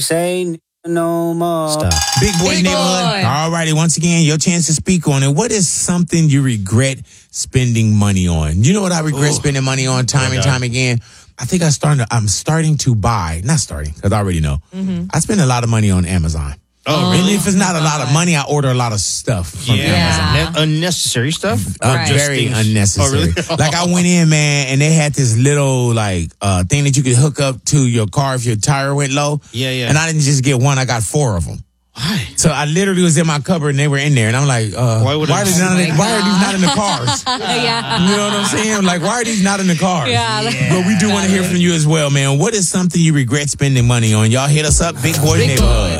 Say no more. Stop. Big Boy Big Neighborhood. Boy. All righty, once again, your chance to speak on it. What is something you regret spending money on? You know what I regret spending money on time and time again? I think I'm starting to buy, not starting, because I already know. I spend a lot of money on Amazon. Oh, And if it's not a lot of money, I order a lot of stuff from Amazon. Yeah. Unnecessary stuff? Right. Very things- unnecessary. Oh, really? Like I went in, man, and they had this little thing that you could hook up to your car if your tire went low. Yeah. And I didn't just get one; I got 4 of them. Why? So I literally was in my cupboard and they were in there, and I'm like, why are these not in the cars? Yeah. You know what I'm saying? Like, why are these not in the cars? Yeah. But we do want to hear from you as well, man. What is something you regret spending money on? Y'all hit us up, Big Boy Neighborhood.